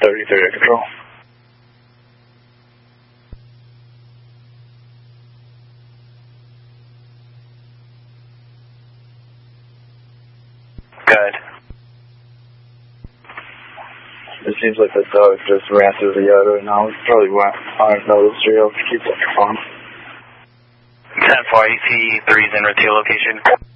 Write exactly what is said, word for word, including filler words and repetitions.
thirty-three to control. Good. It seems like the dog just ran through the yard right now. It's probably went on another trail. Keep that phone. ten four, A C three is in with your location.